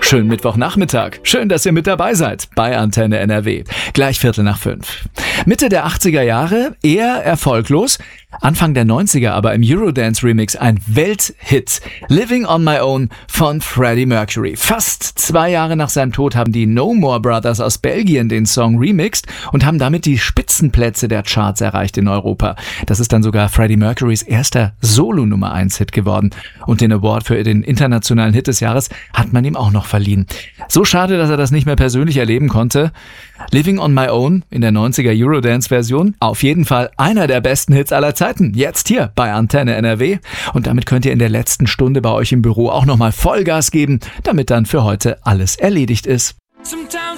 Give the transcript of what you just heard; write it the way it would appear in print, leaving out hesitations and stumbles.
Schönen Mittwochnachmittag. Schön, dass ihr mit dabei seid bei Antenne NRW. Gleich 4:45. Mitte der 80er Jahre eher erfolglos. Anfang der 90er aber im Eurodance-Remix ein Welthit. Living on My Own von Freddie Mercury. Fast 2 Jahre nach seinem Tod haben die No More Brothers aus Belgien den Song remixed und haben damit die Spitzenplätze der Charts erreicht in Europa. Das ist dann sogar Freddie Mercurys erster Solo-Nummer-1-Hit geworden. Und den Award für den internationalen Hit des Jahres hat man ihm auch noch verliehen. So schade, dass er das nicht mehr persönlich erleben konnte. Living on My Own in der 90er Eurodance-Version. Auf jeden Fall einer der besten Hits aller Zeiten. Jetzt hier bei Antenne NRW. Und damit könnt ihr in der letzten Stunde bei euch im Büro auch nochmal Vollgas geben, damit dann für heute alles erledigt ist.